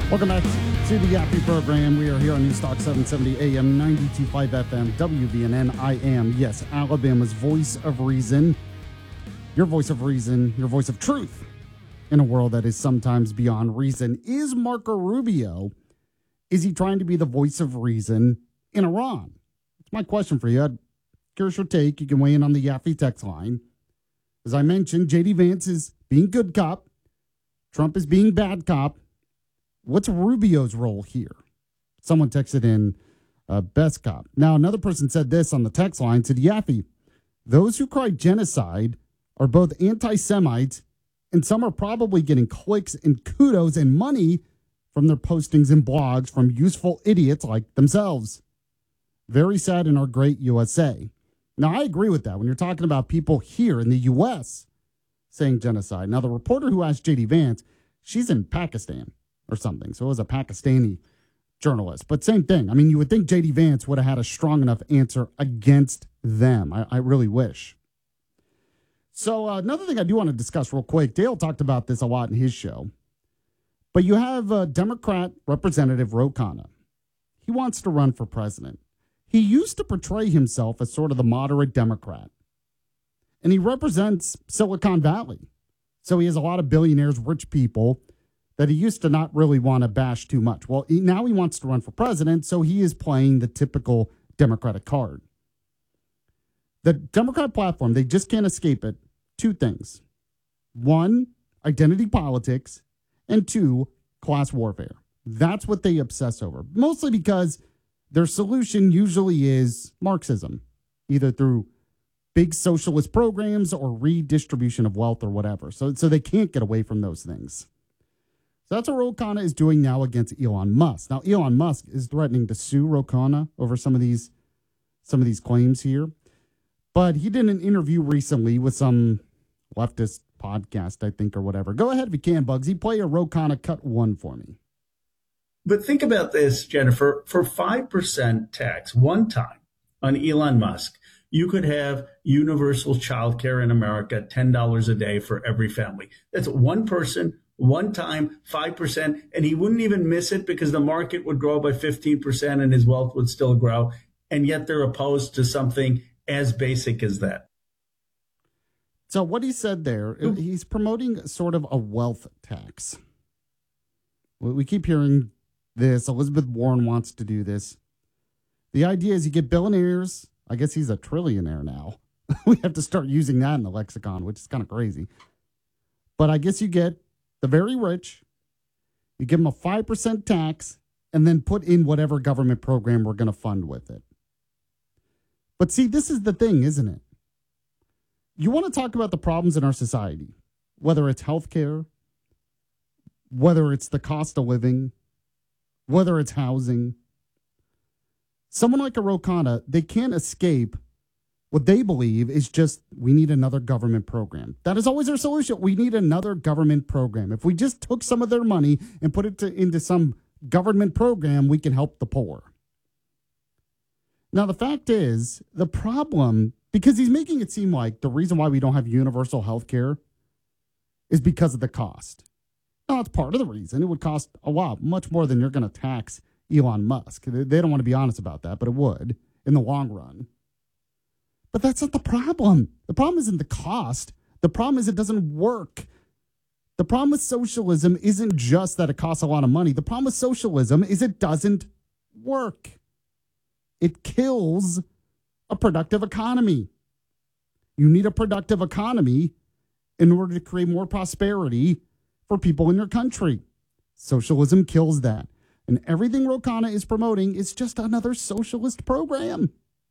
Welcome back to the Yappy program. We are here on Newstalk 770 AM, 92.5 FM, WVNN. I am, yes, Alabama's voice of reason. Your voice of reason, your voice of truth in a world that is sometimes beyond reason. Is Marco Rubio, is he trying to be the voice of reason in Iran? It's my question for you. I'm curious your take. You can weigh in on the Yappy text line. As I mentioned, J.D. Vance is being good cop. Trump is being bad cop. What's Rubio's role here? Someone texted in best cop. Now, another person said this on the text line, said, Yaffee, those who cry genocide are both anti-Semites, and some are probably getting clicks and kudos and money from their postings and blogs from useful idiots like themselves. Very sad in our great USA. Now, I agree with that when you're talking about people here in the U.S. saying genocide. Now, the reporter who asked J.D. Vance, she's in Pakistan or something. So it was a Pakistani journalist. But same thing. I mean, you would think J.D. Vance would have had a strong enough answer against them. I really wish. So another thing I do want to discuss real quick. Dale talked about this a lot in his show. But you have Democrat Representative Ro Khanna. He wants to run for president. He used to portray himself as sort of the moderate Democrat. And he represents Silicon Valley. So he has a lot of billionaires, rich people that he used to not really want to bash too much. Well, now he wants to run for president, so he is playing the typical Democratic card. The Democrat platform, they just can't escape it. Two things. One, identity politics, and two, class warfare. That's what they obsess over, mostly because their solution usually is Marxism, either through big socialist programs or redistribution of wealth or whatever. So they can't get away from those things. So that's what Ro Khanna is doing now against Elon Musk. Now, Elon Musk is threatening to sue Ro Khanna over some of these claims here. But he did an interview recently with some leftist podcast, I think, or whatever. Go ahead if you can, Bugsy. Play a Ro Khanna cut one for me. But think about this, Jennifer. For 5% tax one time on Elon Musk, you could have universal childcare in America, $10 a day for every family. That's one person, one time, 5%, and he wouldn't even miss it because the market would grow by 15% and his wealth would still grow. And yet they're opposed to something as basic as that. So what he said there, he's promoting sort of a wealth tax. We keep hearing this. Elizabeth Warren wants to do this. The idea is you get billionaires. I guess he's a trillionaire now. We have to start using that in the lexicon, which is kind of crazy. But I guess you get the very rich, you give them a 5% tax, and then put in whatever government program we're going to fund with it. But see, this is the thing, isn't it? You want to talk about the problems in our society, whether it's healthcare, whether it's the cost of living, whether it's housing. Someone like a Ro Khanna, they can't escape what they believe is just, we need another government program. That is always their solution. We need another government program. If we just took some of their money and put it into some government program, we can help the poor. Now, the fact is, the problem, because he's making it seem like the reason why we don't have universal health care is because of the cost. Now, it's part of the reason. It would cost a lot, much more than you're going to tax Elon Musk. They don't want to be honest about that, but it would in the long run. But that's not the problem. The problem isn't the cost. The problem is it doesn't work. The problem with socialism isn't just that it costs a lot of money. The problem with socialism is it doesn't work. It kills a productive economy. You need a productive economy in order to create more prosperity for people in your country. Socialism kills that. And everything Ro Khanna is promoting is just another socialist program.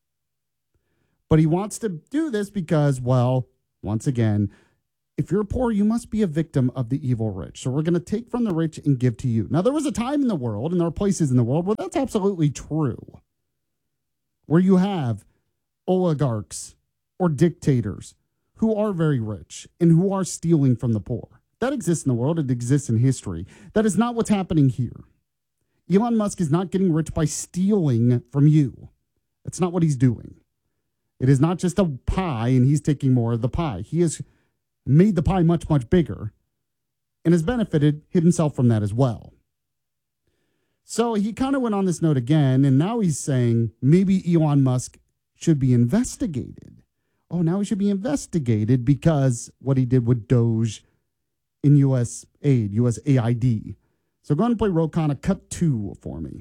But he wants to do this because, well, once again, if you're poor, you must be a victim of the evil rich. So we're going to take from the rich and give to you. Now, there was a time in the world, and there are places in the world where that's absolutely true, where you have oligarchs or dictators who are very rich and who are stealing from the poor. That exists in the world. It exists in history. That is not what's happening here. Elon Musk is not getting rich by stealing from you. That's not what he's doing. It is not just a pie and he's taking more of the pie. He has made the pie much, much bigger and has benefited himself from that as well. So he kind of went on this note again, and now he's saying maybe Elon Musk should be investigated. Oh, now he should be investigated because what he did with Doge in U.S. aid, USAID. So go ahead and play Roll Call cut 2 for me.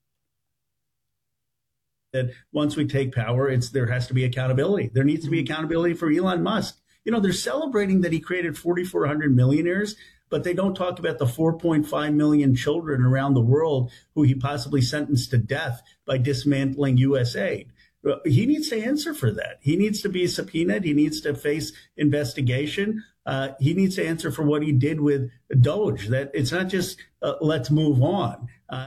That once we take power, there has to be accountability. There needs to be accountability for Elon Musk. They're celebrating that he created 4,400 millionaires, but they don't talk about the 4.5 million children around the world who he possibly sentenced to death by dismantling USAID. He needs to answer for that. He needs to be subpoenaed. He needs to face investigation. He needs to answer for what he did with Doge. That it's not just let's move on. All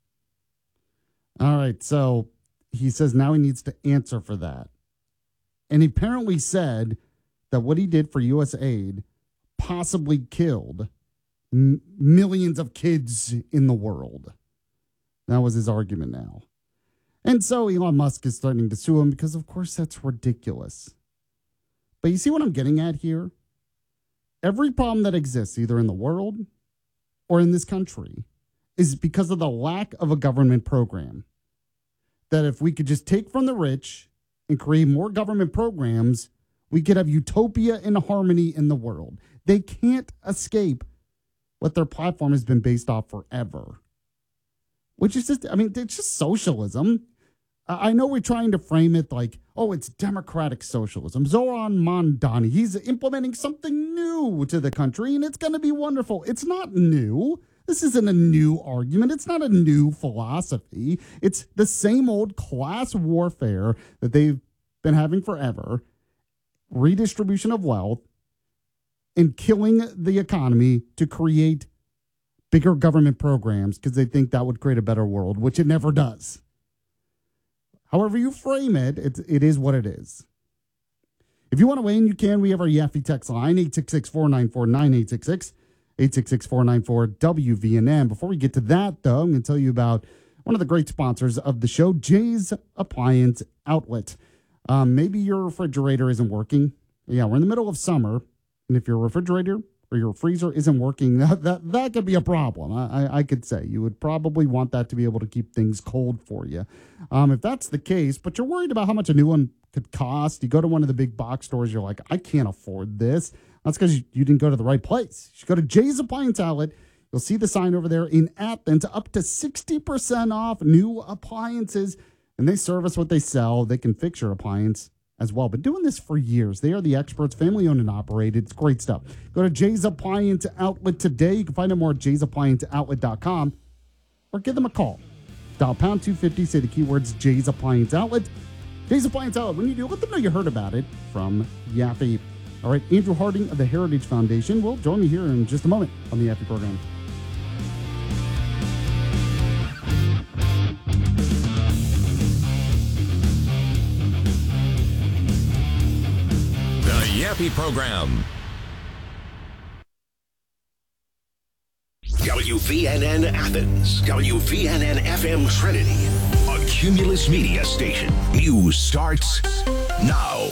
right. So he says now he needs to answer for that. And he apparently said that what he did for USAID possibly killed millions of kids in the world. That was his argument now. And so Elon Musk is threatening to sue him because, of course, that's ridiculous. But you see what I'm getting at here? Every problem that exists, either in the world or in this country, is because of the lack of a government program. That if we could just take from the rich and create more government programs, we could have utopia and harmony in the world. They can't escape what their platform has been based off forever. Which is just, it's just socialism. I know we're trying to frame it like, oh, it's democratic socialism. Zoran Mondani, he's implementing something new to the country, and it's going to be wonderful. It's not new. This isn't a new argument. It's not a new philosophy. It's the same old class warfare that they've been having forever. Redistribution of wealth and killing the economy to create bigger government programs because they think that would create a better world, which it never does. However you frame it, it is what it is. If you want to weigh in, you can. We have our Yaffe text line, 866-494-9866, 866-494-WVNM. Before we get to that, though, I'm going to tell you about one of the great sponsors of the show, Jay's Appliance Outlet. Maybe your refrigerator isn't working. Yeah, we're in the middle of summer, and if your refrigerator or your freezer isn't working, that could be a problem. I could say you would probably want that to be able to keep things cold for you. If that's the case, but you're worried about how much a new one could cost, you go to one of the big box stores, you're like, I can't afford this. That's because you didn't go to the right place. You should go to Jay's Appliance Outlet. You'll see the sign over there in Athens, up to 60% off new appliances. And they service what they sell. They can fix your appliance as well. Been doing this for years. They are the experts, family owned and operated. It's great stuff. Go to Jay's Appliance Outlet today. You can find out more at jaysapplianceoutlet.com or give them a call. Dial pound 250, say the keywords Jay's Appliance Outlet. Jay's Appliance Outlet. When you do, let them know you heard about it from Yaffe. All right, Andrew Harding of the Heritage Foundation will join me here in just a moment on the Yaffe program. Yaffe program. WVNN Athens, WVNN FM Trinity, a Cumulus Media station. News starts now.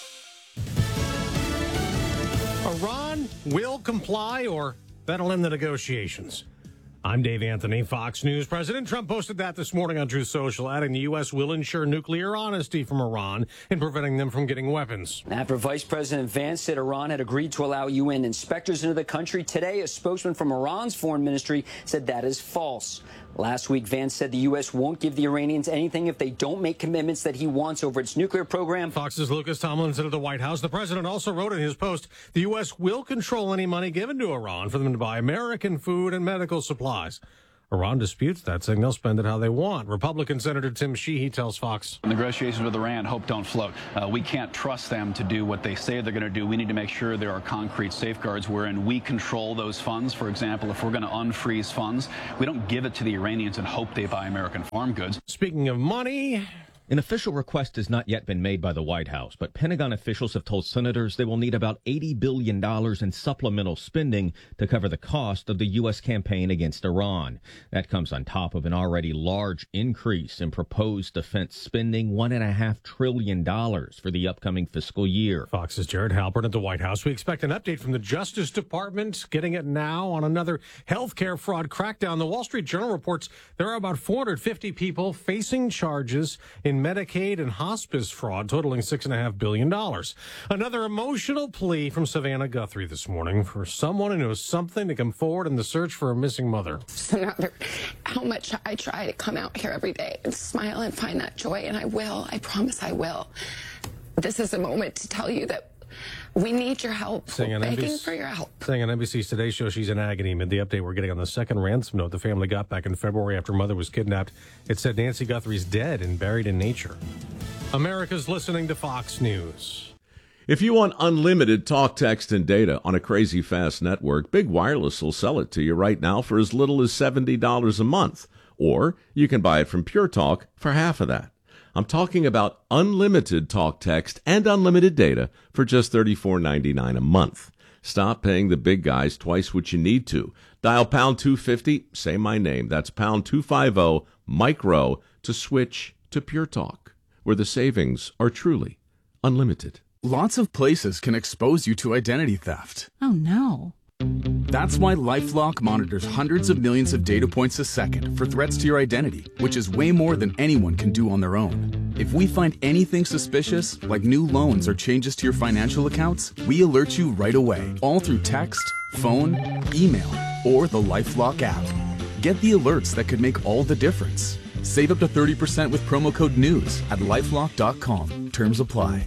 Iran will comply or that'll end the negotiations. I'm Dave Anthony, Fox News. President Trump posted that this morning on Truth Social, adding the U.S. will ensure nuclear honesty from Iran in preventing them from getting weapons. After Vice President Vance said Iran had agreed to allow UN inspectors into the country, today a spokesman from Iran's foreign ministry said that is false. Last week, Vance said the U.S. won't give the Iranians anything if they don't make commitments that he wants over its nuclear program. Fox's Lucas Tomlinson of the White House. The president also wrote in his post, the U.S. will control any money given to Iran for them to buy American food and medical supplies. Iran disputes that, saying they'll spend it how they want. Republican Senator Tim Sheehy tells Fox. Negotiations with Iran hope don't float. We can't trust them to do what they say they're going to do. We need to make sure there are concrete safeguards wherein we control those funds. For example, if we're going to unfreeze funds, we don't give it to the Iranians and hope they buy American farm goods. Speaking of money, An official request has not yet been made by the White House, but Pentagon officials have told senators they will need about $80 billion in supplemental spending to cover the cost of the U.S. campaign against Iran. That comes on top of an already large increase in proposed defense spending, $1.5 trillion for the upcoming fiscal year. Fox's Jared Halpern at the White House. We expect an update from the Justice Department, getting it now on another healthcare fraud crackdown. The Wall Street Journal reports there are about 450 people facing charges in Medicaid and hospice fraud, totaling $6.5 billion. Another emotional plea from Savannah Guthrie this morning for someone who knows something to come forward in the search for a missing mother. No matter how much I try to come out here every day and smile and find that joy, and I will. I promise I will. This is a moment to tell you that we need your help. We're begging for your help. Saying on NBC's Today Show she's in agony amid the update we're getting on the second ransom note the family got back in February after mother was kidnapped. It said Nancy Guthrie's dead and buried in nature. America's listening to Fox News. If you want unlimited talk, text, and data on a crazy fast network, Big Wireless will sell it to you right now for as little as $70 a month. Or you can buy it from Pure Talk for half of that. I'm talking about unlimited talk, text, and unlimited data for just $34.99 a month. Stop paying the big guys twice what you need to. Dial pound 250, say my name. That's pound 250 micro to switch to Pure Talk, where the savings are truly unlimited. Lots of places can expose you to identity theft. Oh, no. That's why LifeLock monitors hundreds of millions of data points a second for threats to your identity, which is way more than anyone can do on their own. If we find anything suspicious, like new loans or changes to your financial accounts, we alert you right away, all through text, phone, email, or the LifeLock app. Get the alerts that could make all the difference. Save up to 30% with promo code NEWS at LifeLock.com. Terms apply.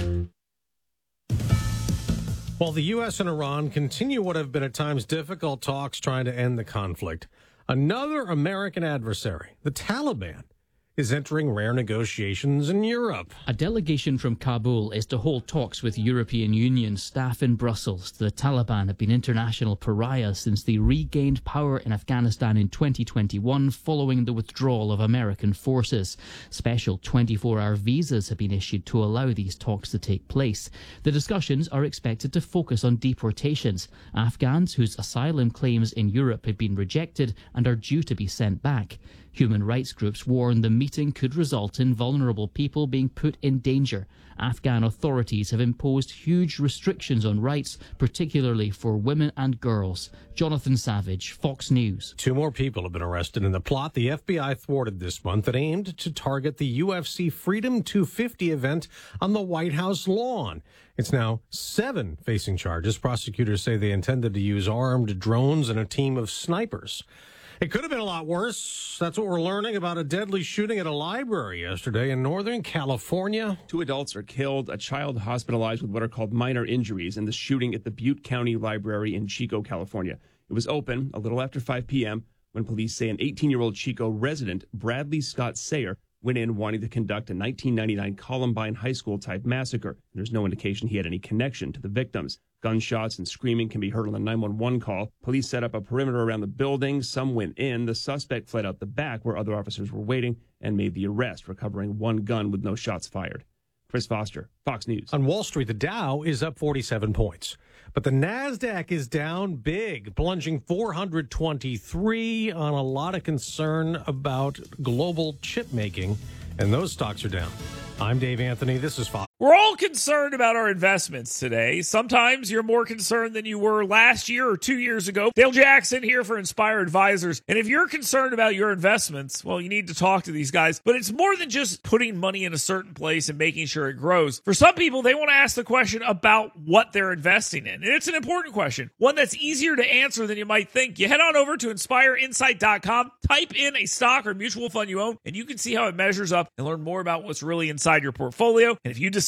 While the U.S. and Iran continue what have been at times difficult talks trying to end the conflict, another American adversary, the Taliban, is entering rare negotiations in Europe. A delegation from Kabul is to hold talks with European Union staff in Brussels. The Taliban have been international pariahs since they regained power in Afghanistan in 2021 following the withdrawal of American forces. Special 24-hour visas have been issued to allow these talks to take place. The discussions are expected to focus on deportations. Afghans whose asylum claims in Europe have been rejected and are due to be sent back. Human rights groups warn the meeting could result in vulnerable people being put in danger. Afghan authorities have imposed huge restrictions on rights, particularly for women and girls. Jonathan Savage, Fox News. 2 more people have been arrested in the plot the FBI thwarted this month that aimed to target the UFC Freedom 250 event on the White House lawn. It's now 7 facing charges. Prosecutors say they intended to use armed drones and a team of snipers. It could have been a lot worse. That's what we're learning about a deadly shooting at a library yesterday in Northern California. 2 adults are killed, a child hospitalized with what are called minor injuries in the shooting at the Butte County Library in Chico, California. It was open a little after 5 p.m. when police say an 18-year-old Chico resident, Bradley Scott Sayer, went in wanting to conduct a 1999 Columbine High School-type massacre. There's no indication he had any connection to the victims. Gunshots and screaming can be heard on the 911 call. Police set up a perimeter around the building. Some went in. The suspect fled out the back where other officers were waiting and made the arrest, recovering 1 gun with no shots fired. Chris Foster, Fox News. On Wall Street, the Dow is up 47 points. But the NASDAQ is down big, plunging 423 on a lot of concern about global chip making. And those stocks are down. I'm Dave Anthony. This is Fox. We're all concerned about our investments today. Sometimes you're more concerned than you were last year or 2 years ago. Dale Jackson here for Inspire Advisors. And if you're concerned about your investments, well, you need to talk to these guys. But it's more than just putting money in a certain place and making sure it grows. For some people, they want to ask the question about what they're investing in. And it's an important question, one that's easier to answer than you might think. You head on over to InspireInsight.com, type in a stock or mutual fund you own, and you can see how it measures up and learn more about what's really inside your portfolio. And if you decide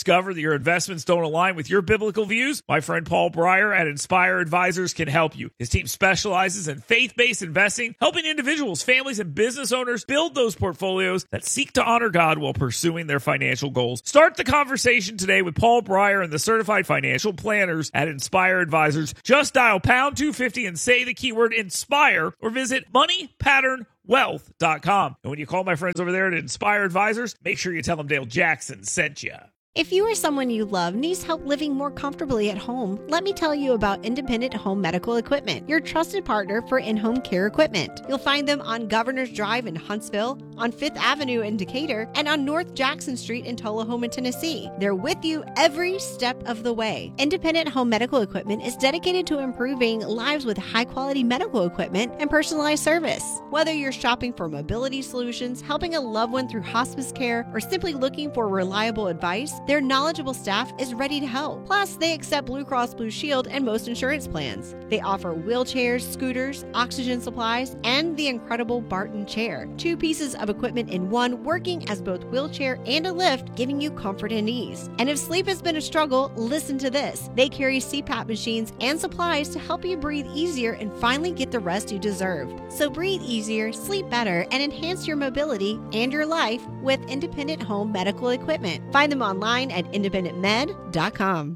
discover that your investments don't align with your biblical views? My friend Paul Breyer at Inspire Advisors can help you. His team specializes in faith-based investing, helping individuals, families, and business owners build those portfolios that seek to honor God while pursuing their financial goals. Start the conversation today with Paul Breyer and the certified financial planners at Inspire Advisors. Just dial pound 250 and say the keyword INSPIRE or visit moneypatternwealth.com. And when you call my friends over there at Inspire Advisors, make sure you tell them Dale Jackson sent you. If you or someone you love needs help living more comfortably at home, let me tell you about Independent Home Medical Equipment, your trusted partner for in-home care equipment. You'll find them on Governor's Drive in Huntsville, on 5th Avenue in Decatur, and on North Jackson Street in Tullahoma, Tennessee. They're with you every step of the way. Independent Home Medical Equipment is dedicated to improving lives with high-quality medical equipment and personalized service. Whether you're shopping for mobility solutions, helping a loved one through hospice care, or simply looking for reliable advice, their knowledgeable staff is ready to help. Plus, they accept Blue Cross Blue Shield and most insurance plans. They offer wheelchairs, scooters, oxygen supplies, and the incredible Barton chair. 2 pieces of equipment in one, working as both wheelchair and a lift, giving you comfort and ease. And if sleep has been a struggle, listen to this. They carry CPAP machines and supplies to help you breathe easier and finally get the rest you deserve. So breathe easier, sleep better, and enhance your mobility and your life with Independent Home Medical Equipment. Find them online at independentmed.com.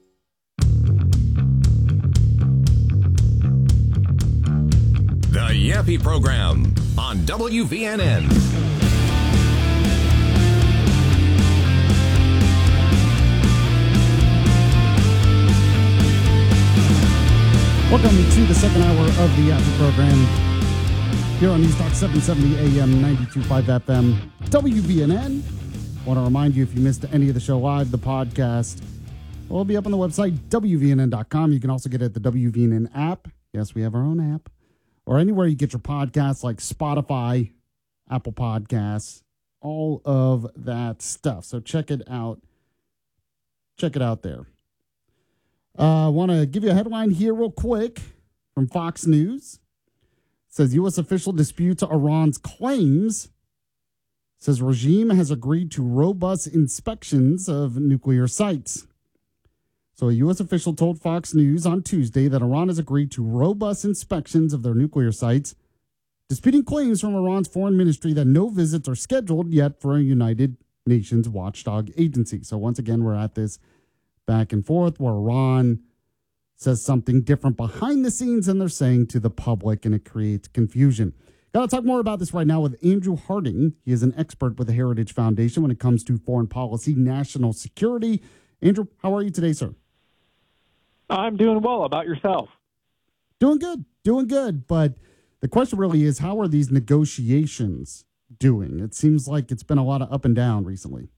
The Yappy Program on WVNN. Welcome to the second hour of the Yappy Program here on News Talk 770 AM 92.5 FM WVNN. Want to remind you, if you missed any of the show live, the podcast will be up on the website, WVNN.com. You can also get it at the WVNN app. Yes, we have our own app. Or anywhere you get your podcasts like Spotify, Apple Podcasts, all of that stuff. So check it out. Check it out there. I want to give you a headline here real quick from Fox News. It says U.S. official disputes Iran's claims. Says regime has agreed to robust inspections of nuclear sites. So a U.S. official told Fox News on Tuesday that Iran has agreed to robust inspections of their nuclear sites, disputing claims from Iran's foreign ministry that no visits are scheduled yet for a United Nations watchdog agency. So once again, we're at this back and forth where Iran says something different behind the scenes than they're saying to the public, and it creates confusion. Got to talk more about this right now with Andrew Harding. He is an expert with the Heritage Foundation when it comes to foreign policy, national security. Andrew, how are you today, sir? I'm doing well. About yourself? Doing good. But the question really is, how are these negotiations doing? It seems like it's been a lot of up and down recently.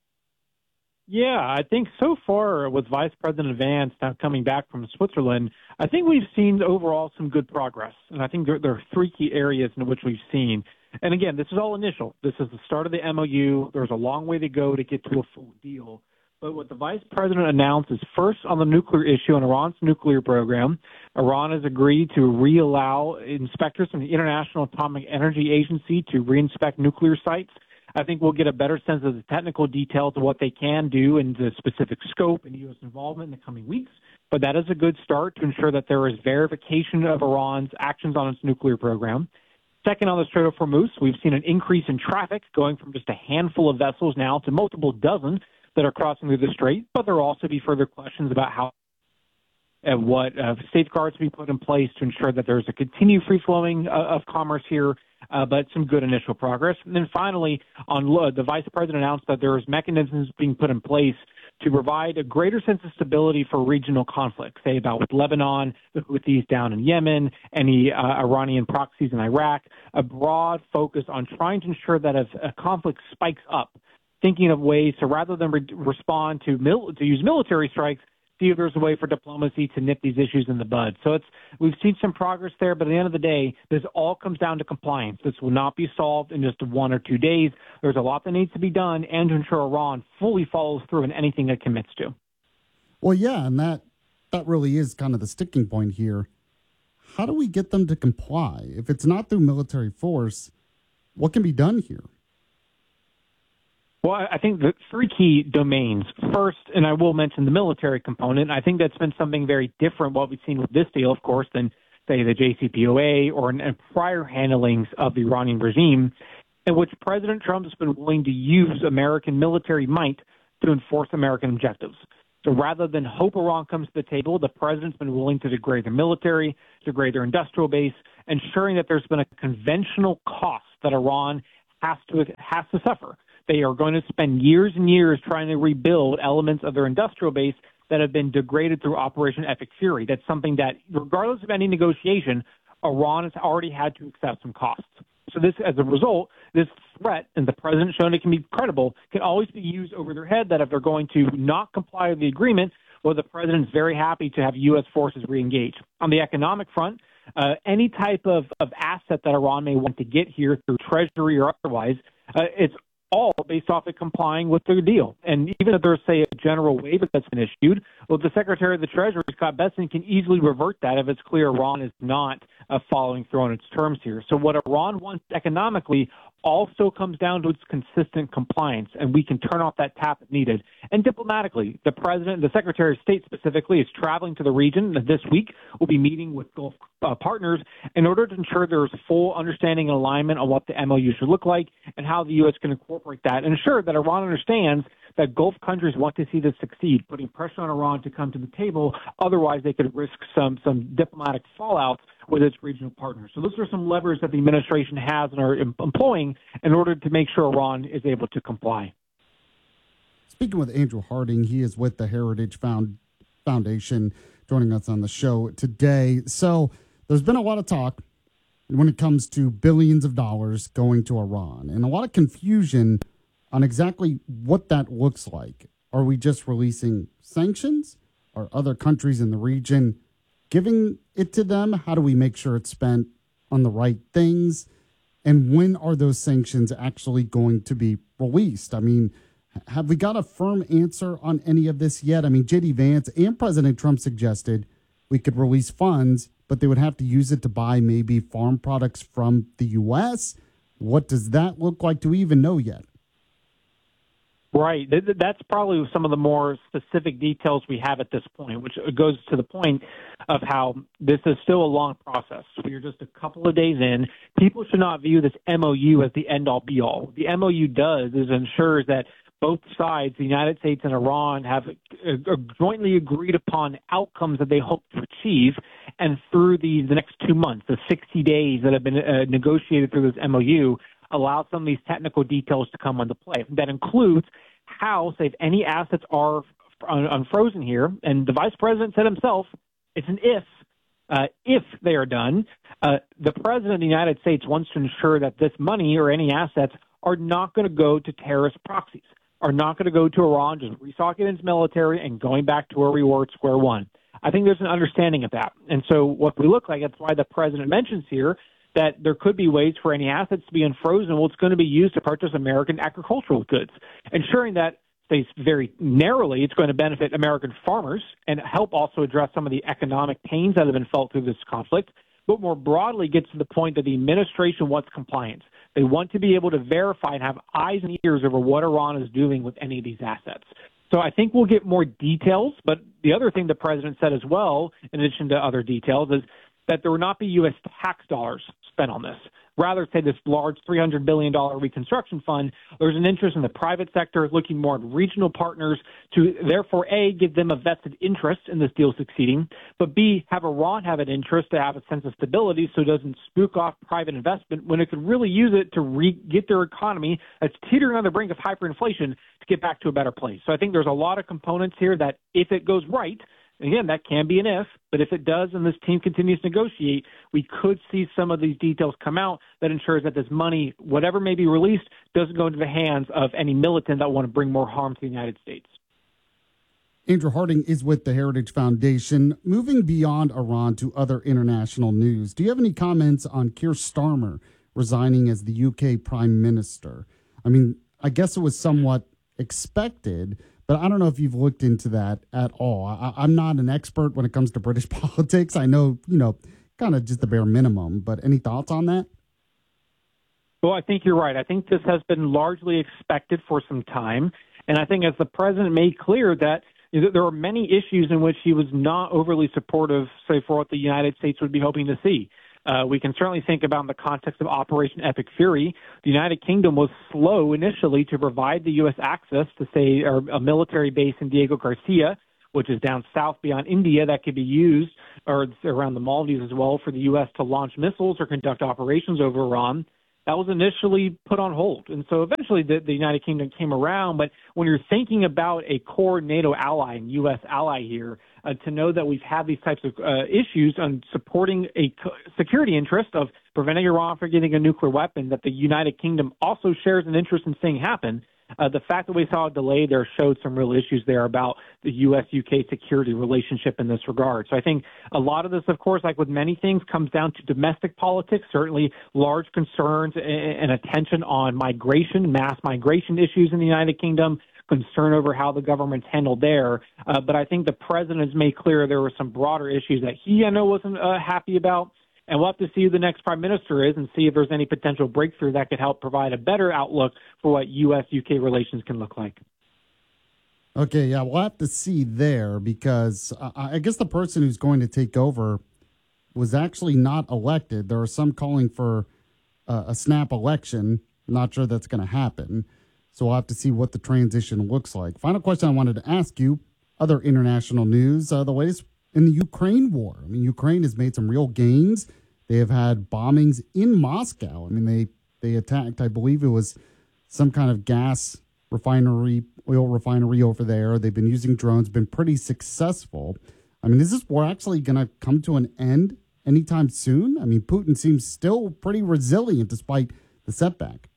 Yeah, I think so far with Vice President Vance now coming back from Switzerland, I think we've seen overall some good progress. And I think there are 3 key areas in which we've seen. And again, this is all initial. This is the start of the MOU. There's a long way to go to get to a full deal. But what the Vice President announced is, first, on the nuclear issue, on Iran's nuclear program, Iran has agreed to re-allow inspectors from the International Atomic Energy Agency to reinspect nuclear sites. I think we'll get a better sense of the technical details of what they can do and the specific scope and U.S. involvement in the coming weeks. But that is a good start to ensure that there is verification of Iran's actions on its nuclear program. Second, on the Strait of Hormuz, we've seen an increase in traffic going from just a handful of vessels now to multiple dozen that are crossing through the strait. But there will also be further questions about how and what safeguards to be put in place to ensure that there's a continued free-flowing of commerce here, but some good initial progress. And then finally, the Vice President announced that there's mechanisms being put in place to provide a greater sense of stability for regional conflicts, say about with Lebanon, the Houthis down in Yemen, any Iranian proxies in Iraq, a broad focus on trying to ensure that if a conflict spikes up, thinking of ways to, rather than respond to use military strikes, see if there's a way for diplomacy to nip these issues in the bud. So we've seen some progress there, but at the end of the day, this all comes down to compliance. This will not be solved in just 1 or 2 days. There's a lot that needs to be done, and to ensure Iran fully follows through in anything it commits to. Well, yeah, and that really is kind of the sticking point here. How do we get them to comply? If it's not through military force, what can be done here? Well, I think the three key domains. First, and I will mention the military component, I think that's been something very different, what we've seen with this deal, of course, than, say, the JCPOA or in prior handlings of the Iranian regime, in which President Trump has been willing to use American military might to enforce American objectives. So rather than hope Iran comes to the table, the president's been willing to degrade their military, degrade their industrial base, ensuring that there's been a conventional cost that Iran has to suffer. They are going to spend years and years trying to rebuild elements of their industrial base that have been degraded through Operation Epic Fury. That's something that, regardless of any negotiation, Iran has already had to accept some costs. So this, as a result, this threat, and the president shown it can be credible, can always be used over their head that if they're going to not comply with the agreement, well, the president's very happy to have U.S. forces reengage. On the economic front, any type of asset that Iran may want to get here through treasury or otherwise, it's all based off of complying with their deal. And even if there's, say, a general waiver that's been issued, well, the Secretary of the Treasury, Scott Bessent, can easily revert that if it's clear Iran is not following through on its terms here. So what Iran wants economically also comes down to its consistent compliance, and we can turn off that tap if needed. And diplomatically, the president, the Secretary of State specifically, is traveling to the region this week. We'll be meeting with Gulf partners in order to ensure there's full understanding and alignment on what the MOU should look like and how the U.S. can incorporate that and ensure that Iran understands that Gulf countries want to see this succeed, putting pressure on Iran to come to the table. Otherwise, they could risk some diplomatic fallout with its regional partners. So those are some levers that the administration has and are employing in order to make sure Iran is able to comply. Speaking with Andrew Harding, he is with the Heritage Foundation, joining us on the show today. So there's been a lot of talk when it comes to billions of dollars going to Iran and a lot of confusion on exactly what that looks like. Are we just releasing sanctions? Are other countries in the region giving it to them? How do we make sure it's spent on the right things? And when are those sanctions actually going to be released? I mean, have we got a firm answer on any of this yet? I mean, J.D. Vance and President Trump suggested we could release funds, but they would have to use it to buy maybe farm products from the U.S. What does that look like? Do we even know yet? Right. That's probably some of the more specific details we have at this point, which goes to the point of how this is still a long process. We're just a couple of days in. People should not view this MOU as the end-all, be-all. The MOU does is ensures that both sides, the United States and Iran, have jointly agreed upon outcomes that they hope to achieve. And through the next 2 months, the 60 days that have been negotiated through this MOU, allow some of these technical details to come into play. That includes how, say, if any assets are unfrozen here, and the vice president said himself, it's an if they are done. The president of the United States wants to ensure that this money or any assets are not going to go to terrorist proxies, are not going to go to Iran, just restocking its military and going back to where we were at square one. I think there's an understanding of that. And so what we look like, that's why the president mentions here that there could be ways for any assets to be unfrozen. Well, it's going to be used to purchase American agricultural goods, ensuring that, say, very narrowly, it's going to benefit American farmers and help also address some of the economic pains that have been felt through this conflict, but more broadly gets to the point that the administration wants compliance. They want to be able to verify and have eyes and ears over what Iran is doing with any of these assets. So I think we'll get more details, but the other thing the president said as well, in addition to other details, is that there will not be U.S. tax dollars spent on this. Rather, say this large $300 billion reconstruction fund, there's an interest in the private sector looking more at regional partners to therefore, A, give them a vested interest in this deal succeeding, but B, have Iran have an interest to have a sense of stability so it doesn't spook off private investment when it could really use it to get their economy that's teetering on the brink of hyperinflation to get back to a better place. So I think there's a lot of components here that if it goes right, again, that can be an if, but if it does and this team continues to negotiate, we could see some of these details come out that ensures that this money, whatever may be released, doesn't go into the hands of any militant that want to bring more harm to the United States. Andrew Harding is with the Heritage Foundation. Moving beyond Iran to other international news, do you have any comments on Keir Starmer resigning as the UK Prime Minister? I mean, I guess it was somewhat expected, but I don't know if you've looked into that at all. I'm not an expert when it comes to British politics. I know, kind of just the bare minimum, but any thoughts on that? Well, I think you're right. I think this has been largely expected for some time. And I think as the president made clear that there are many issues in which he was not overly supportive, say, for what the United States would be hoping to see. We can certainly think about in the context of Operation Epic Fury, the United Kingdom was slow initially to provide the U.S. access to, say, a military base in Diego Garcia, which is down south beyond India, that could be used, or around the Maldives as well, for the U.S. to launch missiles or conduct operations over Iran. That was initially put on hold. And so eventually the United Kingdom came around. But when you're thinking about a core NATO ally and U.S. ally here, to know that we've had these types of issues on supporting a security interest of preventing Iran from getting a nuclear weapon that the United Kingdom also shares an interest in seeing happen, the fact that we saw a delay there showed some real issues there about the U.S.-UK security relationship in this regard. So I think a lot of this, of course, like with many things, comes down to domestic politics, certainly large concerns and attention on migration, mass migration issues in the United Kingdom, concern over how the government's handled there. But I think the president has made clear there were some broader issues that he, I know, wasn't happy about. And we'll have to see who the next prime minister is and see if there's any potential breakthrough that could help provide a better outlook for what U.S.-UK relations can look like. Okay, yeah, we'll have to see there because I guess the person who's going to take over was actually not elected. There are some calling for a snap election. I'm not sure that's going to happen. So we'll have to see what the transition looks like. Final question I wanted to ask you, other international news, the latest in the Ukraine war. I mean, Ukraine has made some real gains. They have had bombings in Moscow. I mean, they attacked, I believe it was some kind of gas refinery, oil refinery over there. They've been using drones, been pretty successful. I mean, is this war actually going to come to an end anytime soon? I mean, Putin seems still pretty resilient despite the setback.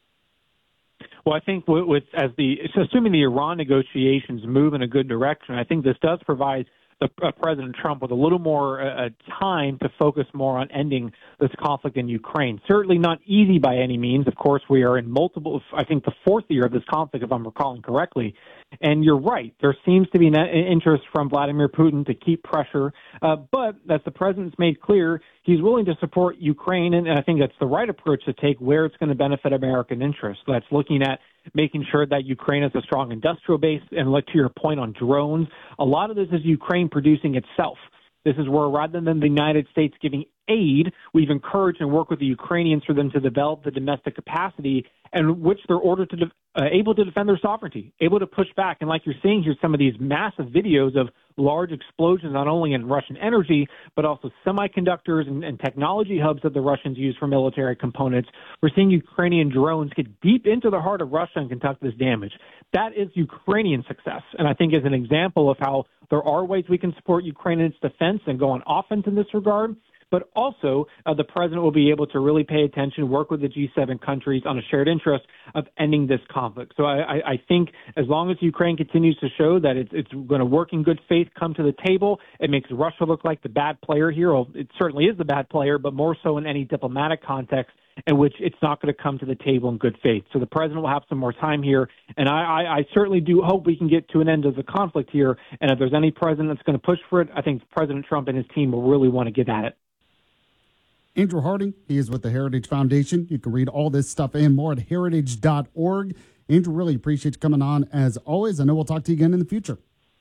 Well, I think assuming the Iran negotiations move in a good direction, I think this does provide President Trump with a little more time to focus more on ending this conflict in Ukraine. Certainly not easy by any means. Of course, we are in I think the fourth year of this conflict, if I'm recalling correctly. And you're right. There seems to be an interest from Vladimir Putin to keep pressure. But as the president's made clear, he's willing to support Ukraine. And I think that's the right approach to take where it's going to benefit American interests. That's looking at making sure that Ukraine has a strong industrial base. And to your point on drones, a lot of this is Ukraine producing itself. This is where rather than the United States giving aid, we've encouraged and worked with the Ukrainians for them to develop the domestic capacity and which they're ordered to able to defend their sovereignty, able to push back. And like you're seeing here, some of these massive videos of large explosions, not only in Russian energy, but also semiconductors and technology hubs that the Russians use for military components. We're seeing Ukrainian drones get deep into the heart of Russia and conduct this damage. That is Ukrainian success. And I think is an example of how there are ways we can support Ukraine in its defense and go on offense in this regard. But also, the president will be able to really pay attention, work with the G7 countries on a shared interest of ending this conflict. So I think as long as Ukraine continues to show that it's going to work in good faith, come to the table, it makes Russia look like the bad player here. Well, it certainly is the bad player, but more so in any diplomatic context in which it's not going to come to the table in good faith. So the president will have some more time here. And I certainly do hope we can get to an end of the conflict here. And if there's any president that's going to push for it, I think President Trump and his team will really want to get at it. Andrew Harding, he is with the Heritage Foundation. You can read all this stuff and more at heritage.org. Andrew, really appreciate you coming on as always. I know we'll talk to you again in the future.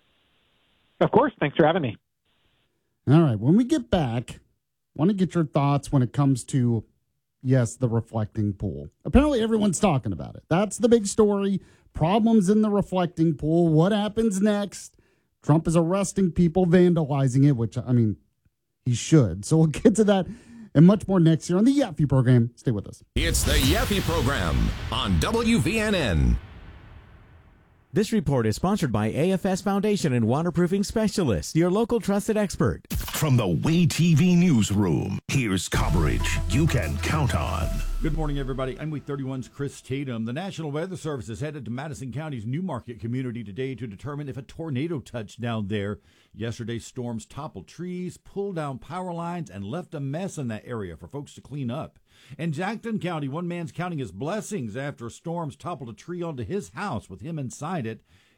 Of course. Thanks for having me. All right. When we get back, I want to get your thoughts when it comes to, yes, the reflecting pool. Apparently everyone's talking about it. That's the big story. Problems in the reflecting pool. What happens next? Trump is arresting people vandalizing it, which, I mean, he should. So we'll get to that and much more next year on the Yappy Program. Stay with us. It's the Yappy Program on WVNN. This report is sponsored by AFS Foundation and Waterproofing Specialists, your local trusted expert. From the Way TV newsroom, here's coverage you can count on. Good morning, everybody. I'm Week 31's Chris Tatum. The National Weather Service is headed to Madison County's Newmarket community today to determine if a tornado touched down there. Yesterday's storms toppled trees, pulled down power lines, and left a mess in that area for folks to clean up. In Jackson County, one man's counting his blessings after storms toppled a tree onto his house with him inside it.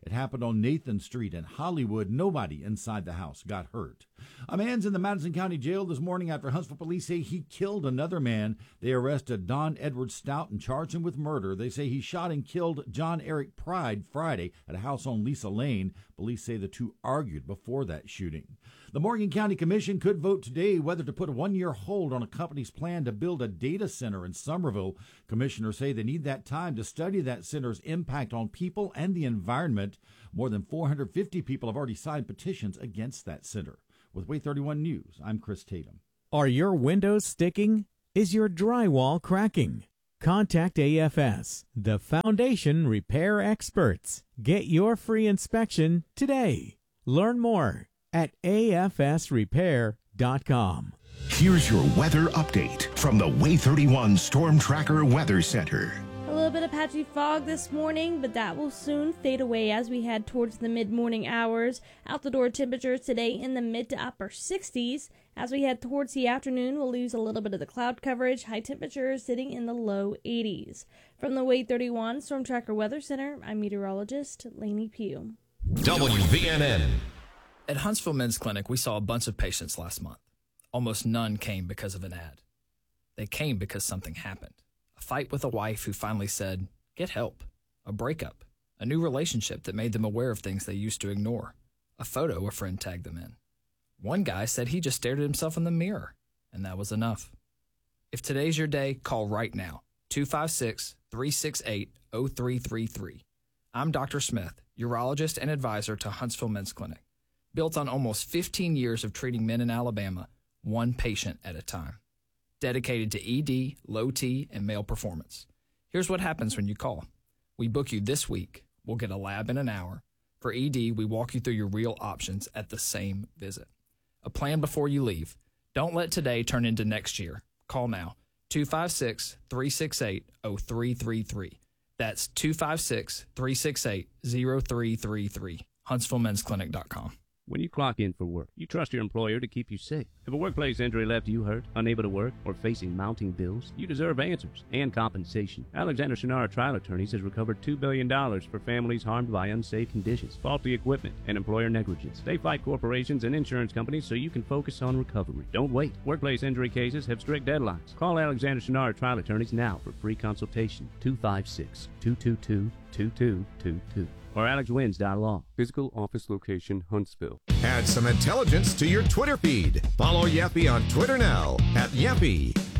It happened on Nathan Street in Hollywood. Nobody inside the house got hurt. A man's in the Madison County Jail this morning after Huntsville police say he killed another man. They arrested Don Edward Stout and charged him with murder. They say he shot and killed John Eric Pride Friday at a house on Lisa Lane. Police say the two argued before that shooting. The Morgan County Commission could vote today whether to put a one-year hold on a company's plan to build a data center in Somerville. Commissioners say they need that time to study that center's impact on people and the environment. More than 450 people have already signed petitions against that center. With Way 31 News, I'm Chris Tatum. Are your windows sticking? Is your drywall cracking? Contact AFS, the foundation repair experts. Get your free inspection today. Learn more at afsrepair.com. Here's your weather update from the Way 31 Storm Tracker Weather Center. A little bit of patchy fog this morning, but that will soon fade away as we head towards the mid-morning hours. Out the door temperatures today in the mid to upper 60s. As we head towards the afternoon, we'll lose a little bit of the cloud coverage. High temperatures sitting in the low 80s. From the Way 31 Storm Tracker Weather Center, I'm meteorologist Lainey Pugh. WVNN. At Huntsville Men's Clinic, we saw a bunch of patients last month. Almost none came because of an ad. They came because something happened. A fight with a wife who finally said, get help. A breakup. A new relationship that made them aware of things they used to ignore. A photo a friend tagged them in. One guy said he just stared at himself in the mirror, and that was enough. If today's your day, call right now. 256-368-0333. I'm Dr. Smith, urologist and advisor to Huntsville Men's Clinic. Built on almost 15 years of treating men in Alabama, one patient at a time. Dedicated to ED, low T, and male performance. Here's what happens when you call. We book you this week. We'll get a lab in an hour. For ED, we walk you through your real options at the same visit. A plan before you leave. Don't let today turn into next year. Call now. 256-368-0333. That's 256-368-0333. HuntsvilleMen'sClinic.com. When you clock in for work, you trust your employer to keep you safe. If a workplace injury left you hurt, unable to work, or facing mounting bills, you deserve answers and compensation. Alexander Shinara Trial Attorneys has recovered $2 billion for families harmed by unsafe conditions, faulty equipment, and employer negligence. They fight corporations and insurance companies so you can focus on recovery. Don't wait. Workplace injury cases have strict deadlines. Call Alexander Shinara Trial Attorneys now for free consultation. 256-222-2222. Or AlexWins.law. Physical office location, Huntsville. Add some intelligence to your Twitter feed. Follow Yappy on Twitter now at Yappy.